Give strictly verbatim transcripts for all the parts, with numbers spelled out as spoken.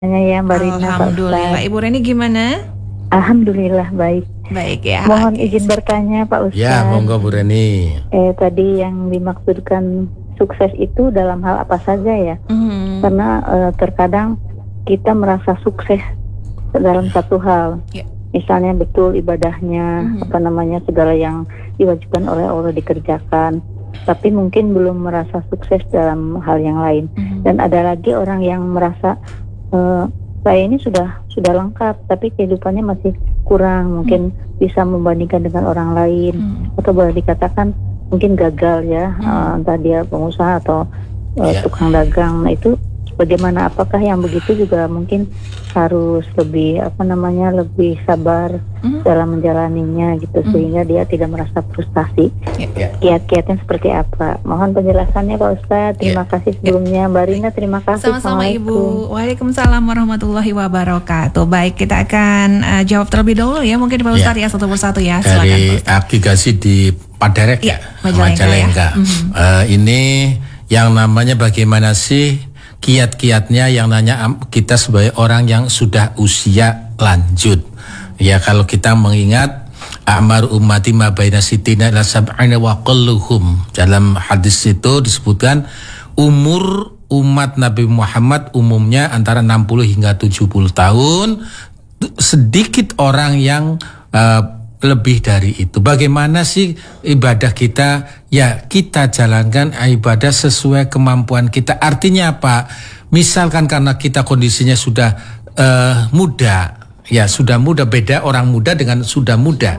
Ya, Mbak Rina, Alhamdulillah. Ibu Reni gimana? Alhamdulillah baik. Baik ya. Mohon okay. izin bertanya Pak Ustaz. Ya, monggo Bu Reni. Eh tadi yang dimaksudkan sukses itu dalam hal apa saja ya? Mm-hmm. Karena eh, terkadang kita merasa sukses dalam satu hal. Yeah. Misalnya betul ibadahnya, mm-hmm. apa namanya segala yang diwajibkan oleh Allah dikerjakan. Tapi mungkin belum merasa sukses dalam hal yang lain. Mm-hmm. Dan ada lagi orang yang merasa Uh, saya ini sudah sudah lengkap, tapi kehidupannya masih kurang, mungkin hmm. bisa membandingkan dengan orang lain, hmm. atau boleh dikatakan mungkin gagal ya, hmm. uh, entah dia pengusaha atau uh, yeah. tukang dagang. Nah itu bagaimana? Apakah yang begitu juga mungkin harus lebih apa namanya lebih sabar hmm. dalam menjalaninya gitu, hmm. sehingga dia tidak merasa frustasi. Yeah. Kiat-kiatnya seperti apa? Mohon penjelasannya Pak Ustadz. Terima yeah. kasih sebelumnya. Mbak Rina, terima kasih. Sama-sama Ibu. Waalaikumsalam warahmatullahi wabarakatuh. Baik, kita akan uh, jawab terlebih dahulu ya, mungkin Pak Ustadz yeah. ya satu persatu ya. Silakan, dari aplikasi di Paderek ya, Majalengka. Majalengka. Ya. Mm-hmm. uh, ini yang namanya bagaimana sih kiat-kiatnya, yang nanya kita sebagai orang yang sudah usia lanjut. Ya, kalau kita mengingat A'mar ummati ma baina sitina ila sab'ina wa qalluhum. Dalam hadis itu disebutkan umur umat Nabi Muhammad umumnya antara enam puluh hingga tujuh puluh tahun. Sedikit orang yang uh, lebih dari itu. Bagaimana sih ibadah kita? Ya, kita jalankan ibadah sesuai kemampuan kita. Artinya apa? Misalkan karena kita kondisinya sudah uh, muda, ya sudah muda, beda orang muda dengan sudah muda.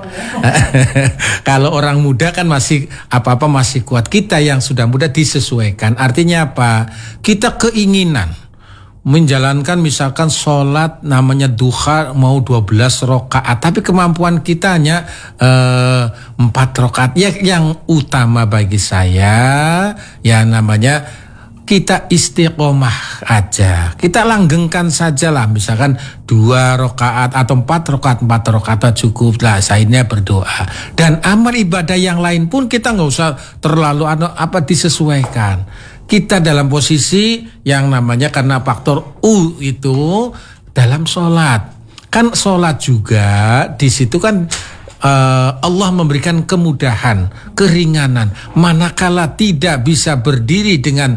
Kalau orang muda kan masih apa-apa masih kuat. Kita yang sudah muda disesuaikan. Artinya apa? Kita keinginan menjalankan misalkan sholat namanya duha mau dua belas rakaat, tapi kemampuan kita hanya uh, empat rakaat. Ya, yang utama bagi saya ya namanya kita istiqomah aja, kita langgengkan saja lah, misalkan dua rakaat atau empat rakaat, empat rakaat cukup lah, sainnya berdoa. Dan amal ibadah yang lain pun kita nggak usah terlalu apa disesuaikan. Kita dalam posisi yang namanya karena faktor U itu dalam sholat. Kan sholat juga di situ kan uh, Allah memberikan kemudahan, keringanan. Manakala tidak bisa berdiri dengan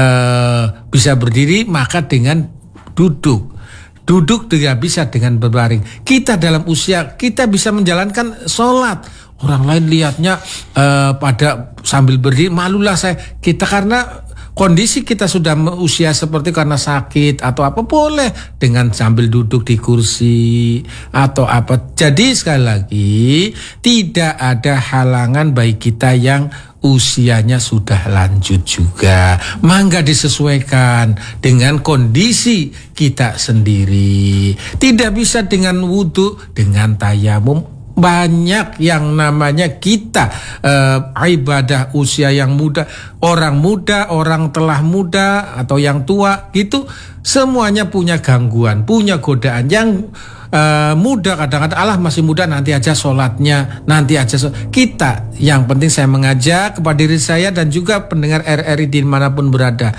uh, bisa berdiri maka dengan duduk. Duduk tidak bisa dengan berbaring. Kita dalam usia kita bisa menjalankan sholat. Orang lain lihatnya uh, pada sambil berdiri, malulah saya. Kita karena kondisi kita sudah usia seperti karena sakit atau apa, boleh dengan sambil duduk di kursi atau apa. Jadi sekali lagi tidak ada halangan bagi kita yang usianya sudah lanjut juga. Mangga disesuaikan dengan kondisi kita sendiri. Tidak bisa dengan wudhu, dengan tayamum. Banyak yang namanya kita uh, ibadah usia yang muda, orang muda, orang telah muda atau yang tua gitu, semuanya punya gangguan, punya godaan. Yang uh, muda kadang-kadang Allah masih muda, nanti aja sholatnya, nanti aja sholat. Kita yang penting saya mengajak kepada diri saya dan juga pendengar R R I dimanapun berada,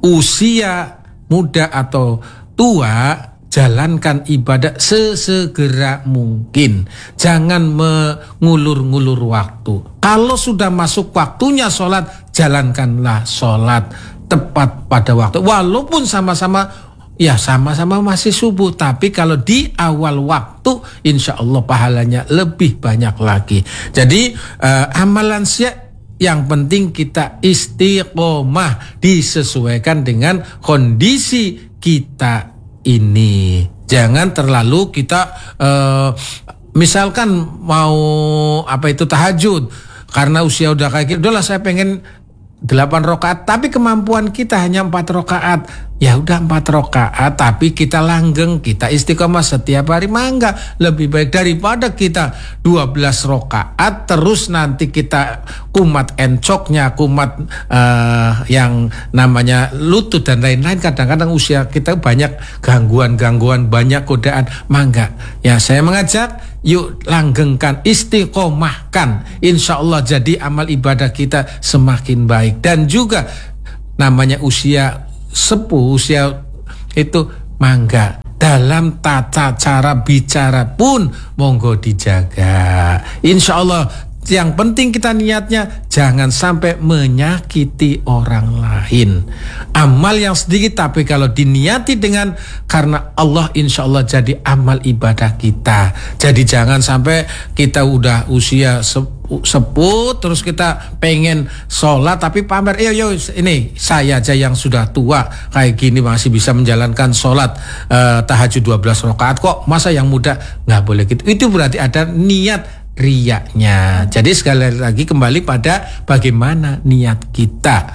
usia muda atau tua, jalankan ibadah sesegera mungkin. Jangan mengulur-ngulur waktu. Kalau sudah masuk waktunya sholat, jalankanlah sholat tepat pada waktu. Walaupun sama-sama, ya sama-sama masih subuh. Tapi kalau di awal waktu, insya Allah pahalanya lebih banyak lagi. Jadi uh, amalan siap, yang penting kita istiqomah, disesuaikan dengan kondisi kita ini. Jangan terlalu kita uh, misalkan mau apa itu tahajud karena usia udah kayak gitu, udahlah saya pengen delapan rakaat, tapi kemampuan kita hanya empat rakaat. Ya udah empat rakaat, tapi kita langgeng, kita istiqomah setiap hari, mangga. Lebih baik daripada kita dua belas rakaat terus nanti kita kumat encoknya, kumat uh, yang namanya lutut dan lain-lain. Kadang-kadang usia kita banyak gangguan-gangguan, banyak godaan. Mangga. Ya, saya mengajak, yuk langgengkan, istiqomahkan. Insya Allah jadi amal ibadah kita semakin baik. Dan juga namanya usia sepuh, usia itu mangga. Dalam tata cara bicara pun monggo dijaga. Insya Allah yang penting kita niatnya jangan sampai menyakiti orang lain. Amal yang sedikit tapi kalau diniati dengan karena Allah, insya Allah jadi amal ibadah kita. Jadi jangan sampai kita udah usia sepuh terus kita pengen sholat tapi pamer, yo yo ini saya aja yang sudah tua kayak gini masih bisa menjalankan sholat uh, tahajud dua belas rakaat kok, masa yang muda nggak boleh gitu. Itu berarti ada niat riyaknya. Jadi sekali lagi kembali pada bagaimana niat kita.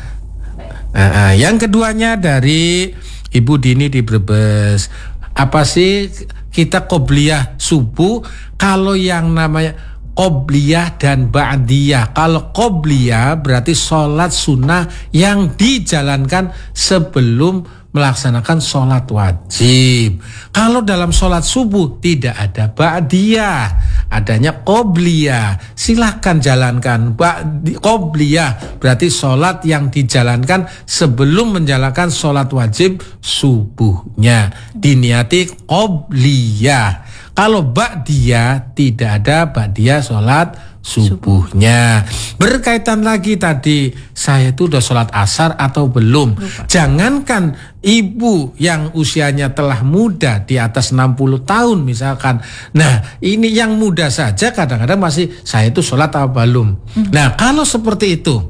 Nah, yang keduanya dari Ibu Dini di Brebes, apa sih kita qobliyah subuh? Kalau yang namanya qobliyah dan ba'diyah. Kalau qobliyah berarti sholat sunnah yang dijalankan sebelum melaksanakan sholat wajib. Kalau dalam sholat subuh tidak ada ba'diyah, adanya qobliyah. Silahkan jalankan qobliyah, berarti sholat yang dijalankan sebelum menjalankan sholat wajib subuhnya, diniati qobliyah. Kalau ba'diyah tidak ada ba'diyah sholat subuhnya. Berkaitan lagi tadi, saya itu udah sholat asar atau belum? Lupa. Jangankan ibu yang usianya telah muda di atas enam puluh tahun misalkan. Nah ini yang muda saja kadang-kadang masih saya itu sholat atau belum. Hmm. Nah kalau seperti itu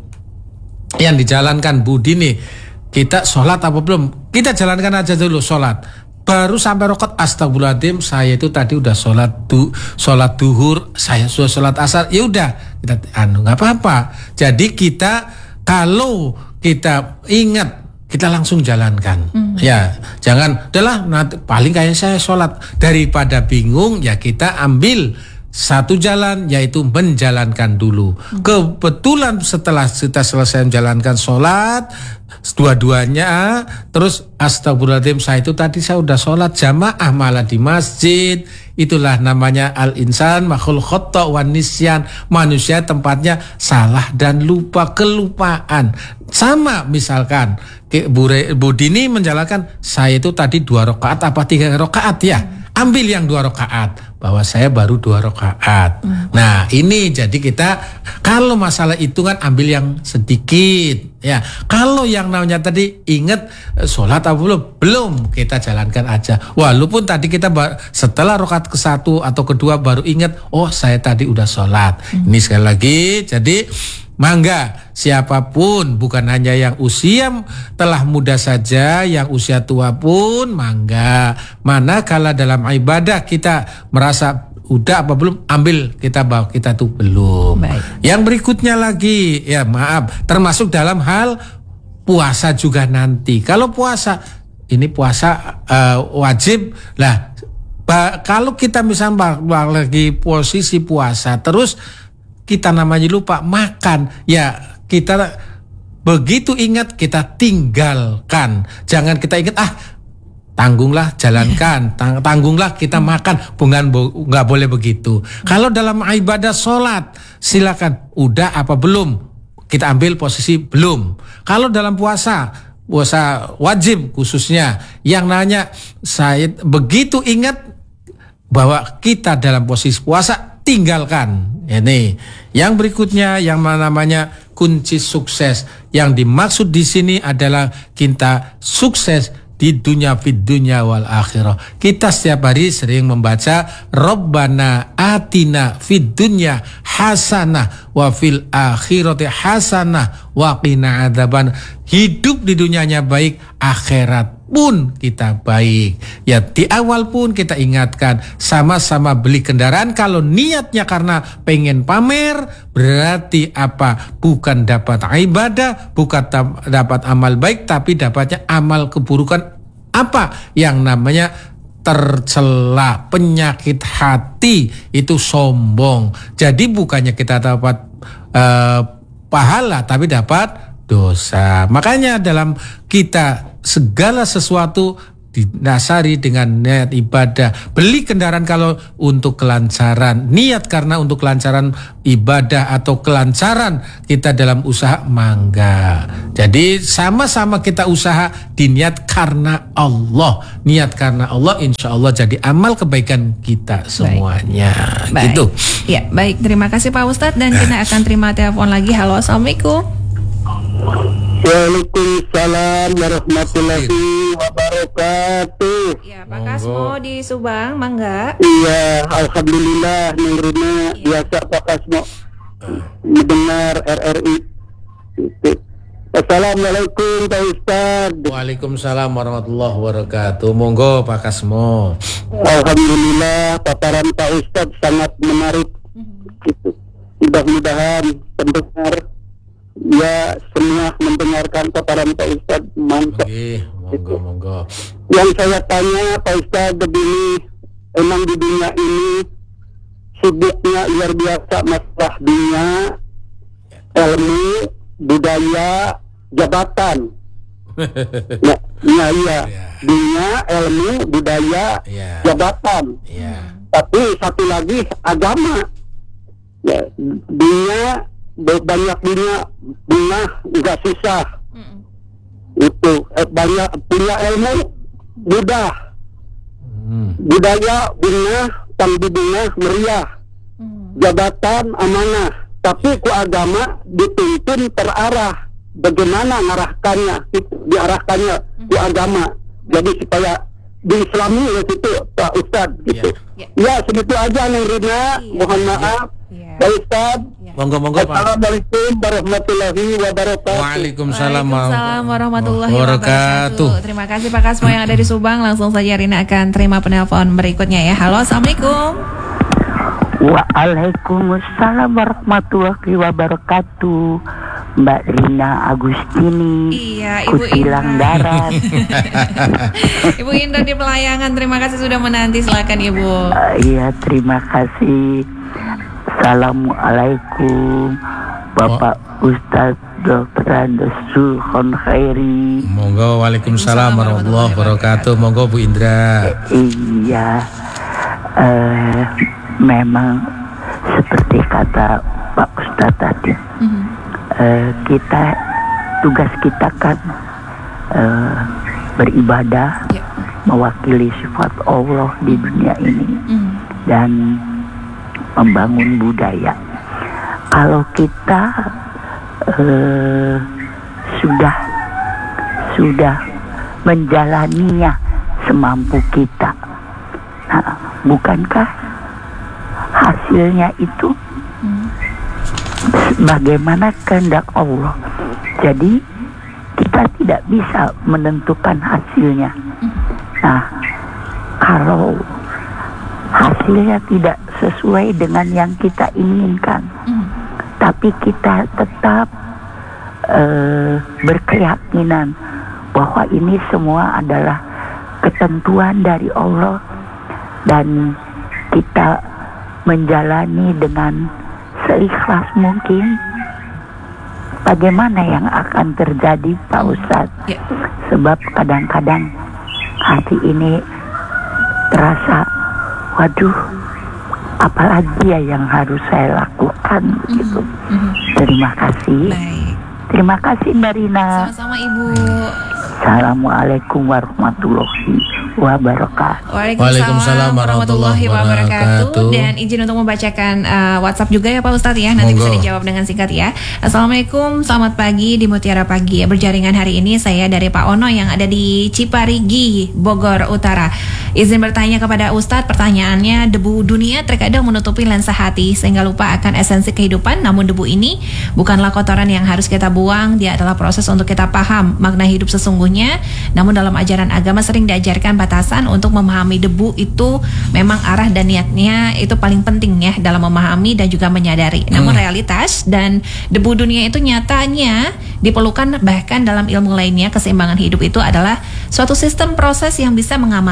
yang dijalankan Bu Dini, kita sholat apa belum? Kita jalankan aja dulu sholat. Baru sampai rokat astagfirullahaladzim, saya itu tadi udah sholat du, sholat duhur, saya sudah sholat asar, ya udah kita anu nggak apa-apa. Jadi kita kalau kita ingat kita langsung jalankan, mm-hmm. ya jangan, udahlah nanti paling kayak saya sholat, daripada bingung ya kita ambil satu jalan yaitu menjalankan dulu. Hmm. Kebetulan setelah kita selesai menjalankan sholat dua-duanya, terus astagfirullahaladzim saya itu tadi saya udah sholat jamaah malah di masjid. Itulah namanya al-insan makhluk khata' wan nisyan. Manusia tempatnya salah dan lupa, kelupaan. Sama misalkan Bu Dini menjalankan saya itu tadi dua rakaat apa tiga rakaat ya. Ambil yang dua rakaat, bahwa saya baru dua rakaat. Hmm. Nah ini jadi kita kalau masalah hitungan ambil yang sedikit ya. Kalau yang namanya tadi ingat sholat apa belum? Belum, kita jalankan aja. Walaupun tadi kita setelah rakaat ke satu atau kedua baru ingat, oh saya tadi udah sholat. Hmm. Ini sekali lagi jadi mangga siapapun, bukan hanya yang usia telah muda saja, yang usia tua pun mangga. Manakala dalam ibadah kita merasa udah apa belum, ambil kita bawa kita tuh belum. Baik. Yang berikutnya lagi ya maaf, termasuk dalam hal puasa juga nanti. Kalau puasa ini puasa uh, wajib lah. Ba- kalau kita misalnya lagi posisi puasa terus kita namanya lupa makan, ya kita begitu ingat kita tinggalkan. Jangan kita ingat ah tanggunglah jalankan, tang- tanggunglah kita makan, bukan nggak boleh begitu. Kalau dalam ibadah sholat silakan udah apa belum, kita ambil posisi belum. Kalau dalam puasa puasa wajib khususnya yang nanya saya begitu ingat bahwa kita dalam posisi puasa tinggalkan. Ini yang berikutnya yang namanya kunci sukses. Yang dimaksud di sini adalah kita sukses di dunia fid dunya wal akhirah. Kita setiap hari sering membaca Rabbana atina fid dunya hasanah wa fil akhirati hasanah wa qina adzaban. Hidup di dunianya baik, akhirat pun kita baik. Ya di awal pun kita ingatkan sama-sama beli kendaraan kalau niatnya karena pengen pamer berarti apa? Bukan dapat ibadah, bukan dapat amal baik, tapi dapatnya amal keburukan. Apa yang namanya tercela, penyakit hati, itu sombong. Jadi bukannya kita dapat uh, pahala tapi dapat dosa. Makanya dalam kita segala sesuatu dinasari dengan niat ibadah. Beli kendaraan kalau untuk kelancaran, niat karena untuk kelancaran ibadah atau kelancaran kita dalam usaha, mangga. Jadi sama-sama kita usaha diniat karena Allah. Niat karena Allah, insya Allah jadi amal kebaikan kita semuanya. Baik. Gitu. Ya, baik. Terima kasih Pak Ustadz, dan kita akan terima telepon lagi. Halo, assalamualaikum. Waalaikumsalam warahmatullahi wabarakatuh. Ya, Pak Kasmo di Subang, mangga. Iya, alhamdulillah Nurina ya. Biasa Pak Kasmo mendengar R R I. Assalamualaikum Pak Ustaz. Waalaikumsalam warahmatullahi wabarakatuh. Monggo Pak Kasmo. Alhamdulillah paparan Pak Ustaz sangat menarik. Gitu. Mudah-mudahan pendengar ya semua mendengarkan paparan Pak Ustaz, mantap. Oke, monggo monggo. Yang saya tanya Pak Ustaz begini, emang di dunia ini sibuknya luar biasa masalah dunia, ilmu, budaya, jabatan. Ya, ya, ya. Dunia, ilmu, budaya, ya. Jabatan. Ya. Tapi satu lagi agama. Ya, dunia banyak dunia, dunia nggak susah. Mm. Itu eh, banyak punya ilmu mudah. Mm. Budaya dunia tanggung dunia meriah. Mm. Jabatan amanah. Tapi ku agama dituntun terarah. Bagaimana ngarahkannya, itu, diarahkannya mm. ku agama. Jadi supaya diislami itu Pak Ustadz gitu. Yeah. Yeah. Ya segitu aja Neng Rina. Yeah. Mohon maaf. Yeah. Pak Ustadz. Monggo-monggo Pak. Assalamualaikum warahmatullahi wabarakatuh. Waalaikumsalam warahmatullahi wabarakatuh. Terima kasih Pak Kasmo yang ada di Subang. Langsung saja Rina akan terima penelpon berikutnya ya. Halo, assalamualaikum. Waalaikumsalam warahmatullahi wabarakatuh. Mbak Rina Agustini. Iya, Ibu Kutilang Darat. Ibu Indra di Pelayangan. Terima kasih sudah menanti. Silakan Ibu. Uh, iya, terima kasih. Assalamualaikum Bapak oh. Ustadz Doktor Andes Sulhon Khairi. Monggo. Waalaikumsalam warahmatullahi wabarakatuh. Monggo Bu Indra. Iya, uh, memang seperti kata Pak Ustadz tadi, mm-hmm. uh, kita tugas kita kan uh, beribadah, yeah. mewakili sifat Allah di dunia ini, mm-hmm. dan membangun budaya. Kalau kita uh, sudah sudah menjalaninya semampu kita, nah, bukankah hasilnya itu hmm. bagaimana kehendak Allah? Jadi kita tidak bisa menentukan hasilnya. Hmm. Nah, kalau hasilnya tidak sesuai dengan yang kita inginkan, mm. tapi kita tetap uh, berkeyakinan bahwa ini semua adalah ketentuan dari Allah dan kita menjalani dengan seikhlas mungkin, bagaimana yang akan terjadi Pak Ustadz? Yeah. Sebab kadang-kadang hati ini terasa, waduh, apalagi ya yang harus saya lakukan, mm-hmm. gitu. Mm-hmm. Terima kasih. Baik. Terima kasih Mbak Rina. Sama-sama Ibu. Assalamualaikum warahmatullahi wabarakatuh. Waalaikumsalam warahmatullahi wabarakatuh. Dan izin untuk membacakan uh, WhatsApp juga ya Pak Ustadz ya. Nanti Monggo. Bisa dijawab dengan singkat ya. Assalamualaikum, selamat pagi di Mutiara Pagi. Berjaringan hari ini saya dari Pak Ono yang ada di Ciparigi, Bogor Utara. Izin bertanya kepada Ustadz, pertanyaannya, debu dunia terkadang menutupi lensa hati sehingga lupa akan esensi kehidupan. Namun debu ini bukanlah kotoran yang harus kita buang. Dia adalah proses untuk kita paham makna hidup sesungguhnya. Namun dalam ajaran agama sering diajarkan batasan untuk memahami debu itu memang arah dan niatnya itu paling penting ya dalam memahami dan juga menyadari. Namun hmm. realitas dan debu dunia itu nyatanya diperlukan, bahkan dalam ilmu lainnya keseimbangan hidup itu adalah suatu sistem proses yang bisa mengamati dan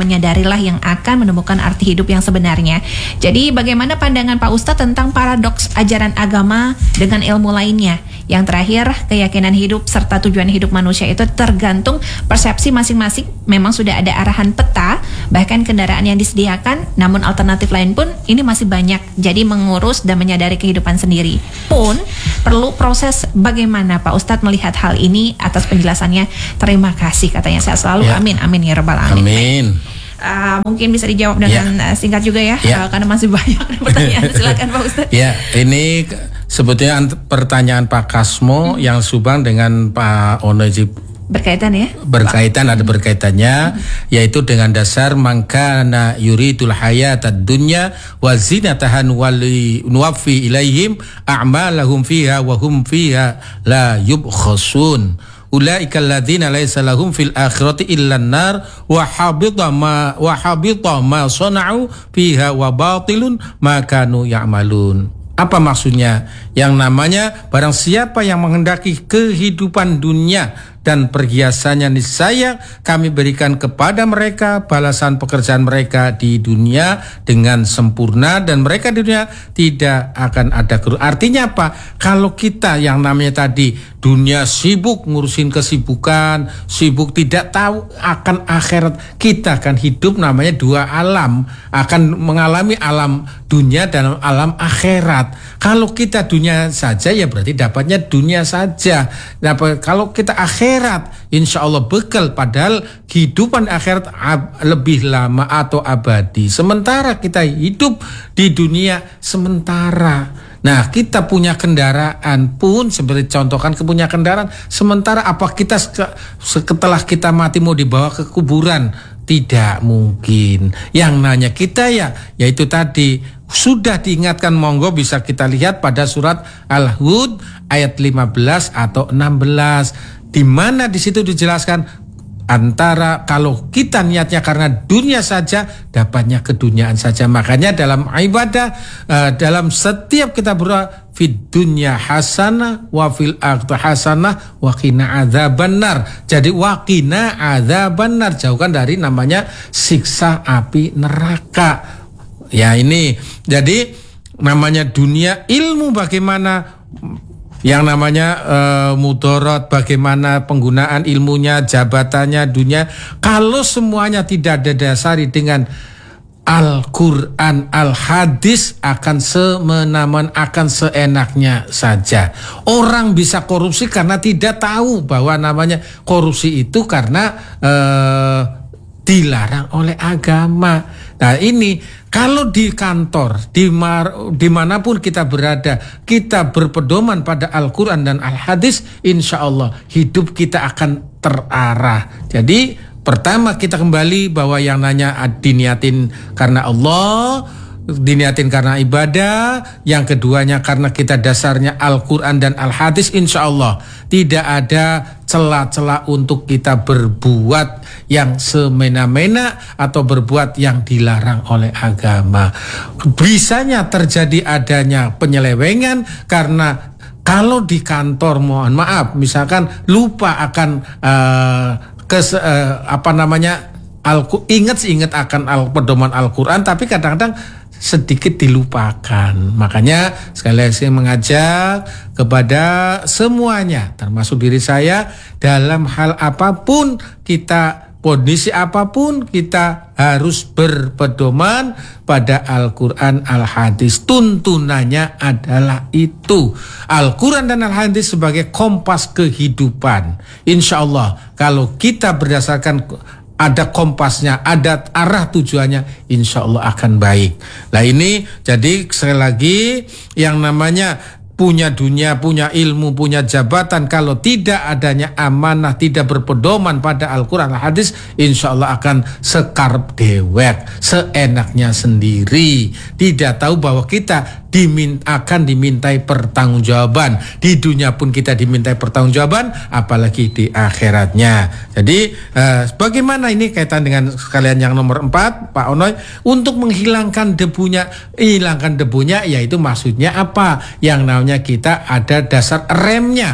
menyadarilah yang akan menemukan arti hidup yang sebenarnya. Jadi bagaimana pandangan Pak Ustadz tentang paradoks ajaran agama dengan ilmu lainnya? Yang terakhir, keyakinan hidup serta tujuan hidup manusia itu tergantung persepsi masing-masing. Memang sudah ada arahan peta, bahkan kendaraan yang disediakan, namun alternatif lain pun ini masih banyak. Jadi mengurus dan menyadari kehidupan sendiri pun perlu proses. Bagaimana Pak Ustadz melihat hal ini? Atas penjelasannya terima kasih, katanya. Saya selalu ya. Amin, amin ya rabbal alamin. Amin. Uh, mungkin bisa dijawab dengan ya. uh, singkat juga ya, ya. Uh, karena masih banyak pertanyaan. Silakan Pak Ustadz. Ya, ini sebetulnya pertanyaan Pak Kasmo hmm. yang Subang dengan Pak Onoji berkaitan ya? Berkaitan, Pak. Ada berkaitannya, hmm. yaitu dengan dasar mangkana yuridul hayatad dunya wa zinatahan wali nuwaffi ilaihim a'malahum fiha wa hum fiha la yubkhasun. Ulaika alladzina laisa lahum fil akhirati illan nar wa habita ma wa habita ma sana'u fiha wa batilun ma kanu ya'malun. Apa maksudnya? Yang namanya barang siapa yang menghendaki kehidupan dunia dan perhiasannya, niscaya kami berikan kepada mereka balasan pekerjaan mereka di dunia dengan sempurna dan mereka di dunia tidak akan ada kerugian. Artinya apa? Kalau kita yang namanya tadi dunia sibuk ngurusin kesibukan, sibuk tidak tahu akan akhirat, kita akan hidup namanya dua alam, akan mengalami alam dunia dan alam akhirat. Kalau kita dunia saja ya berarti dapatnya dunia saja. Dapat, kalau kita akhirat, insya Allah bekal, padahal kehidupan akhirat ab, lebih lama atau abadi. Sementara kita hidup di dunia sementara. Nah, kita punya kendaraan pun seperti contohkan punya kendaraan sementara, apa kita setelah kita mati mau dibawa ke kuburan? Tidak mungkin. Yang nanya kita ya, yaitu tadi sudah diingatkan, monggo bisa kita lihat pada surat Al-Hud ayat lima belas atau enam belas, di mana di situ dijelaskan antara kalau kita niatnya karena dunia saja, dapatnya keduniaan saja. Makanya dalam ibadah, uh, dalam setiap kita berdoa, fid dunya hasanah wa fil akhirati hasanah wa qina adzabannar. Jadi wa qina adzabannar, jauhkan dari namanya siksa api neraka. Ya ini, jadi namanya dunia ilmu bagaimana yang namanya uh, mudorot, bagaimana penggunaan ilmunya, jabatannya, dunia. Kalau semuanya tidak ada dasari dengan Al-Quran, Al-Hadis, akan semena-mena, akan seenaknya saja. Orang bisa korupsi karena tidak tahu bahwa namanya korupsi itu karena uh, dilarang oleh agama. Nah ini kalau di kantor, di mar, dimanapun kita berada, kita berpedoman pada Al-Quran dan Al-Hadis, insya Allah hidup kita akan terarah. Jadi pertama kita kembali bahwa yang nanya diniatin karena Allah, diniatin karena ibadah. Yang keduanya karena kita dasarnya Al-Quran dan Al-Hadis, insya Allah tidak ada celah-celah untuk kita berbuat yang semena-mena atau berbuat yang dilarang oleh agama. Bisanya terjadi adanya penyelewengan karena kalau di kantor, mohon maaf, misalkan lupa akan uh, kes, uh, apa namanya al ingat-ingat akan al pedoman Al-Quran, tapi kadang-kadang sedikit dilupakan. Makanya sekali lagi saya mengajak kepada semuanya, termasuk diri saya, dalam hal apapun kita, kondisi apapun, kita harus berpedoman pada Al-Quran, Al-Hadis. Tuntunannya adalah itu. Al-Quran dan Al-Hadis sebagai kompas kehidupan. Insya Allah kalau kita berdasarkan ada kompasnya, ada arah tujuannya, insya Allah akan baik. Nah ini jadi sekali lagi yang namanya punya dunia, punya ilmu, punya jabatan, kalau tidak adanya amanah, tidak berpedoman pada Al-Quran, Al-Hadis, insya Allah akan sekarep dewek, seenaknya sendiri. Tidak tahu bahwa kita dimin, akan dimintai pertanggungjawaban. Di dunia pun kita dimintai pertanggungjawaban, apalagi di akhiratnya. Jadi eh, bagaimana ini kaitan dengan sekalian yang nomor empat, Pak Onoy, untuk menghilangkan debunya, hilangkan debunya, yaitu maksudnya apa? Yang namanya kita ada dasar remnya.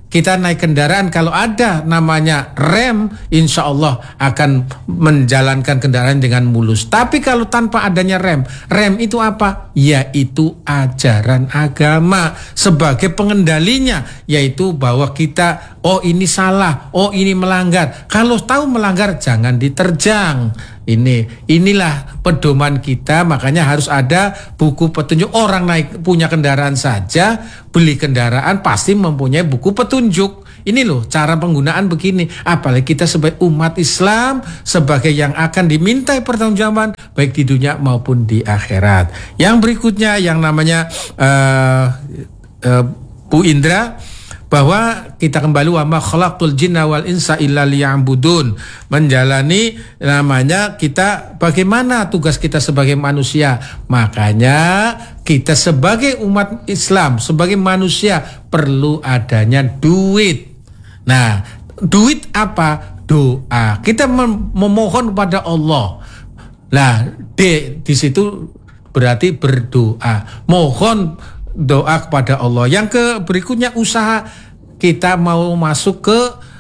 kita naik kendaraan kalau ada namanya rem, insya Allah akan menjalankan kendaraan dengan mulus. Tapi kalau tanpa adanya rem, rem itu apa? Yaitu ajaran agama sebagai pengendalinya, yaitu bahwa kita, oh ini salah, oh ini melanggar. Kalau tahu melanggar jangan diterjang. Ini inilah pedoman kita, makanya harus ada buku petunjuk. Orang naik punya kendaraan saja, beli kendaraan pasti mempunyai buku petunjuk. Ini loh cara penggunaan begini. Apalagi kita sebagai umat Islam, sebagai yang akan dimintai pertanggungjawaban baik di dunia maupun di akhirat. Yang berikutnya yang namanya uh, uh, Bu Indra, bahwa kita kembali wa ma khalaqtul jinna wal insa illa liya'budun, menjalani namanya kita bagaimana tugas kita sebagai manusia. Makanya kita sebagai umat Islam, sebagai manusia perlu adanya duit. Nah, duit apa? Doa. Kita mem- memohon kepada Allah. Nah, D di situ berarti berdoa. Mohon doa kepada Allah. Yang ke berikutnya usaha. Kita mau masuk ke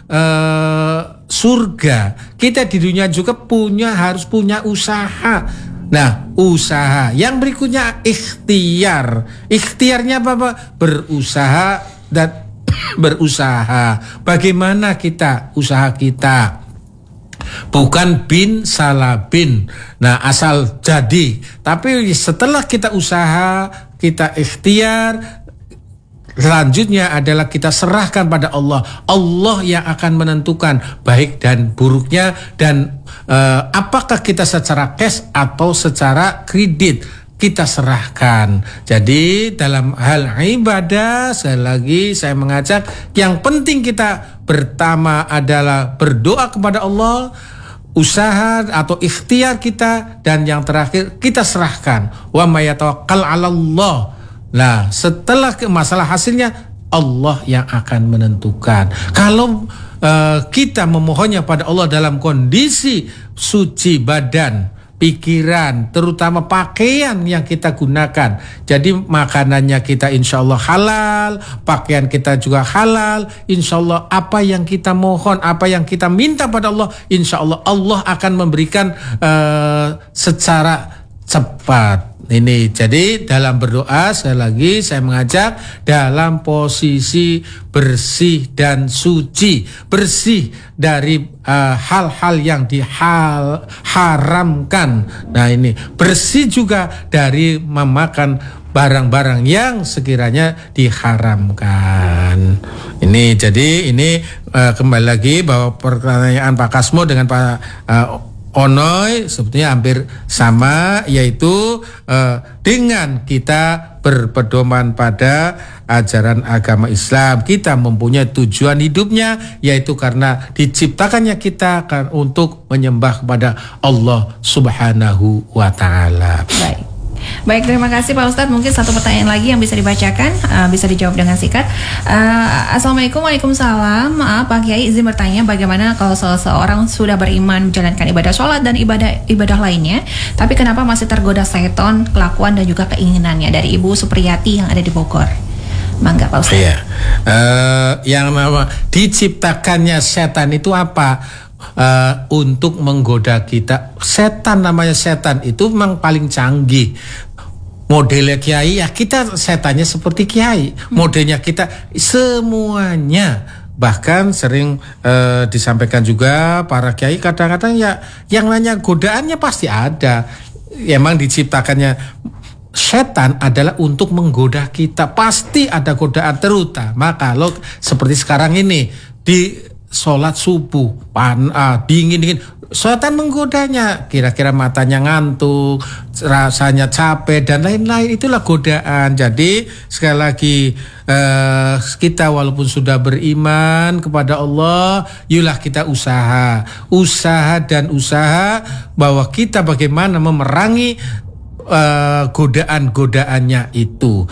uh, surga. Kita di dunia juga punya harus punya usaha. Nah, usaha. Yang berikutnya ikhtiar. Ikhtiarnya apa, Pak? Berusaha dan berusaha. Bagaimana kita usaha kita? Bukan bin salah bin. Nah, asal jadi. Tapi setelah kita usaha, kita ikhtiar, selanjutnya adalah kita serahkan pada Allah. Allah yang akan menentukan baik dan buruknya, dan uh, apakah kita secara cash atau secara kredit, kita serahkan. Jadi dalam hal ibadah, sekali lagi saya mengajak, yang penting kita pertama adalah berdoa kepada Allah, usaha atau ikhtiar kita, dan yang terakhir kita serahkan. Wa may yatawakkal 'alallah. Nah, setelah ke masalah hasilnya Allah yang akan menentukan. Kalau uh, kita memohonnya pada Allah dalam kondisi suci badan, pikiran, terutama pakaian yang kita gunakan. Jadi makanannya kita insya Allah halal, pakaian kita juga halal. Insya Allah apa yang kita mohon, apa yang kita minta pada Allah, insya Allah Allah akan memberikan uh, secara cepat. Ini jadi dalam berdoa, sekali lagi saya mengajak dalam posisi bersih dan suci, bersih dari uh, hal-hal yang diharamkan. Nah, ini bersih juga dari memakan barang-barang yang sekiranya diharamkan. Ini jadi ini uh, kembali lagi bahwa pertanyaan Pak Kasmo dengan Pak uh, Onoy sebetulnya hampir sama, yaitu uh, dengan kita berpedoman pada ajaran agama Islam, kita mempunyai tujuan hidupnya, yaitu karena diciptakannya kita kan untuk menyembah kepada Allah Subhanahu wa Ta'ala. Baik. Baik, terima kasih Pak Ustadz. Mungkin satu pertanyaan lagi yang bisa dibacakan, uh, bisa dijawab dengan singkat. uh, Assalamualaikum. Waalaikumsalam. Maaf Pak Kiai, izin bertanya, bagaimana kalau seseorang sudah beriman menjalankan ibadah sholat dan ibadah ibadah lainnya, tapi kenapa masih tergoda seton, kelakuan dan juga keinginannya? Dari Ibu Supriyati yang ada di Bogor. Mangga Pak Ustadz. Iya. uh, Yang nama diciptakannya setan itu apa? Uh, untuk menggoda kita. Setan, namanya setan itu memang paling canggih. Modelnya kiai, ya kita setannya seperti kiai. Modelnya kita semuanya. Bahkan sering uh, disampaikan juga para kiai, kadang-kadang ya yang nanya godaannya pasti ada. Emang diciptakannya setan adalah untuk menggoda kita. Pasti ada godaan, terutama kalau seperti sekarang ini di sholat subuh, pan, ah, dingin-dingin, setan menggodanya, kira-kira matanya ngantuk, rasanya capek dan lain-lain, itulah godaan. Jadi sekali lagi eh, kita walaupun sudah beriman kepada Allah, yulah kita usaha, usaha dan usaha bahwa kita bagaimana memerangi uh, godaan-godaannya itu.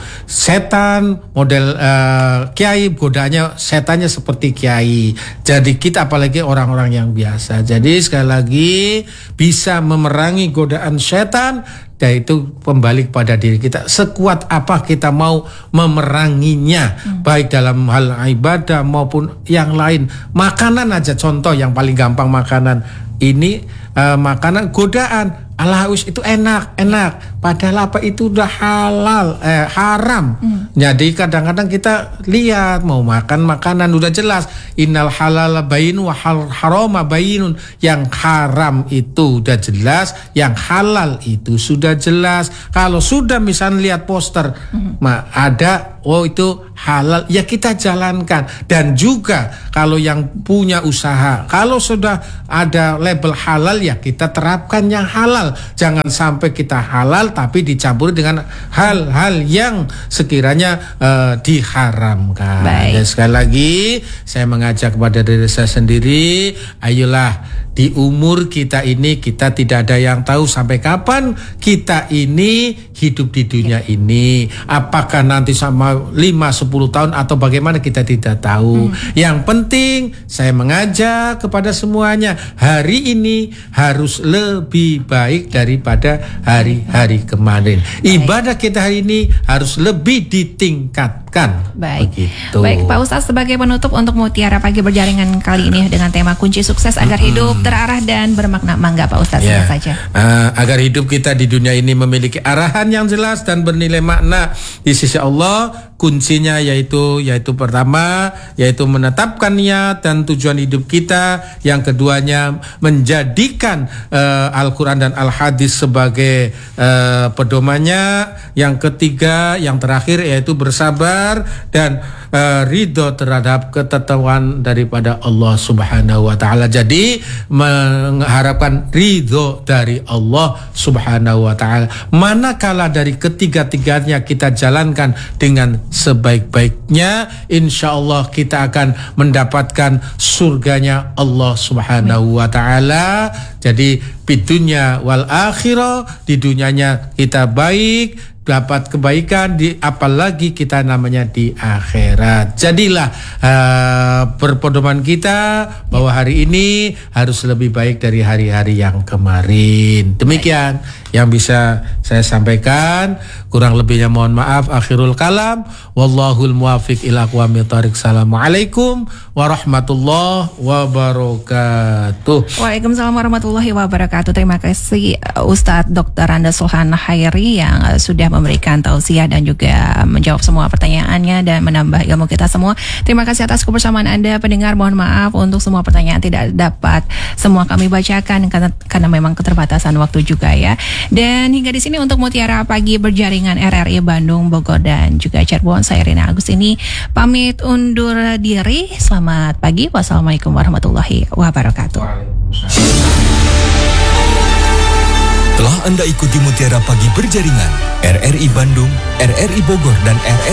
Setan model uh, kiai, godaannya setannya seperti kiai. Jadi kita apalagi orang-orang yang biasa. Jadi sekali lagi bisa memerangi godaan setan, yaitu kembali kepada diri kita. Sekuat apa kita mau memeranginya, hmm. baik dalam hal ibadah maupun yang lain. Makanan aja contoh yang paling gampang, makanan ini uh, makanan godaan. Alhaus itu enak, enak. Padahal apa itu udah halal, eh, haram. Hmm. Jadi kadang-kadang kita lihat mau makan makanan udah jelas. Innal halal bayin wa harama bayinun. Yang haram itu udah jelas, yang halal itu sudah jelas. Kalau sudah misalnya lihat poster, hmm. ma, ada oh itu halal, ya kita jalankan. Dan juga kalau yang punya usaha, kalau sudah ada label halal ya kita terapkan yang halal. Jangan sampai kita halal tapi dicampur dengan hal-hal yang sekiranya uh, diharamkan. Dan sekali lagi saya mengajak kepada diri saya sendiri, ayolah di umur kita ini kita tidak ada yang tahu sampai kapan kita ini hidup di dunia ini. Apakah nanti sama lima sepuluh tahun atau bagaimana kita tidak tahu. Hmm. Yang penting saya mengajak kepada semuanya, hari ini harus lebih baik daripada hari-hari kemarin. Baik. Ibadah kita hari ini harus lebih ditingkatkan. Baik. Begitu. Baik, Pak Ustadz, sebagai penutup untuk Mutiara Pagi Berjaringan kali ini dengan tema kunci sukses agar hmm. hidup terarah dan bermakna, mangga Pak Ustadz yeah. saja. Uh, agar hidup kita di dunia ini memiliki arahan yang jelas dan bernilai makna di sisi Allah, kuncinya yaitu yaitu pertama yaitu menetapkan niat dan tujuan hidup kita. Yang keduanya menjadikan uh, Al-Quran dan Al-Hadis sebagai uh, pedomannya. Yang ketiga, yang terakhir yaitu bersabar dan uh, ridho terhadap ketetapan daripada Allah Subhanahu wa Ta'ala. Jadi mengharapkan ridho dari Allah Subhanahu wa Ta'ala. Manakala dari ketiga-tiganya kita jalankan dengan sebaik-baiknya, insya Allah kita akan mendapatkan surganya Allah Subhanahu wa Ta'ala. Jadi fitunya wal akhirah, di dunianya kita baik, dapat kebaikan, di apalagi kita namanya di akhirat. Jadilah uh, berpedoman kita bahwa hari ini harus lebih baik dari hari-hari yang kemarin. Demikian yang bisa saya sampaikan. Kurang lebihnya mohon maaf. Akhirul kalam, wallahul muwafiq ila aqwamit thoriq. Assalamualaikum warahmatullahi wabarakatuh. Waalaikumsalam warahmatullahi wabarakatuh. Terima kasih Ustadz Doktor Randa Sulhan Khairi yang uh, sudah memberikan tausiah dan juga menjawab semua pertanyaannya dan menambah ilmu kita semua. Terima kasih atas kebersamaan Anda pendengar. Mohon maaf untuk semua pertanyaan tidak dapat semua kami bacakan karena, karena memang keterbatasan waktu juga ya. Dan hingga di sini untuk Mutiara Pagi Berjaringan R R I Bandung, Bogor dan juga Cirebon, saya Rina Agus ini pamit undur diri. Selamat pagi. Wassalamualaikum warahmatullahi wabarakatuh. Telah Anda ikuti Mutiara Pagi Berjaringan R R I Bandung, R R I Bogor dan R R I